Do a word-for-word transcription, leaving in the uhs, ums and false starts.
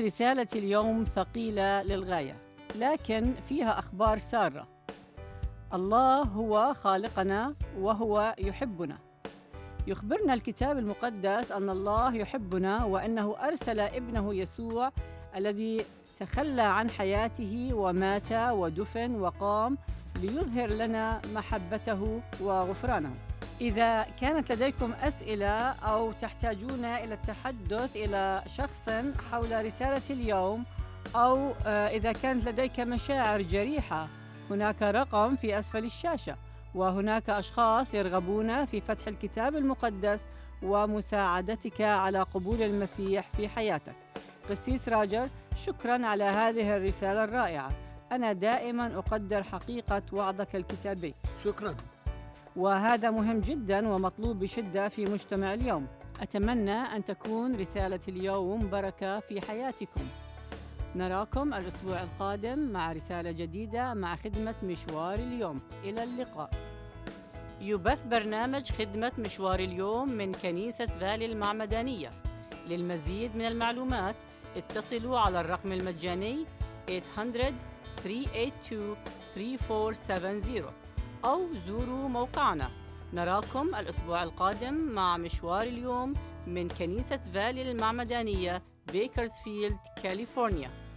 كانت رسالة اليوم ثقيلة للغاية، لكن فيها أخبار سارة. الله هو خالقنا وهو يحبنا. يخبرنا الكتاب المقدس أن الله يحبنا وأنه أرسل ابنه يسوع الذي تخلى عن حياته ومات ودفن وقام ليظهر لنا محبته وغفرانه. إذا كانت لديكم أسئلة أو تحتاجون إلى التحدث إلى شخص حول رسالة اليوم، أو إذا كانت لديك مشاعر جريحة، هناك رقم في أسفل الشاشة، وهناك أشخاص يرغبون في فتح الكتاب المقدس ومساعدتك على قبول المسيح في حياتك. قسيس راجر، شكراً على هذه الرسالة الرائعة. أنا دائماً أقدر حقيقة وعظك الكتابي. شكراً. وهذا مهم جداً ومطلوب بشدة في مجتمع اليوم. أتمنى أن تكون رسالة اليوم بركة في حياتكم. نراكم الأسبوع القادم مع رسالة جديدة مع خدمة مشوار اليوم. إلى اللقاء. يبث برنامج خدمة مشوار اليوم من كنيسة فالي المعمدانية. للمزيد من المعلومات اتصلوا على الرقم المجاني ثمانية صفر ثلاثة ثمانية اثنين ثلاثة أربعة سبعة صفر أو زوروا موقعنا. نراكم الأسبوع القادم مع مشوار اليوم من كنيسة فالي المعمدانية، بيكرزفيلد، كاليفورنيا.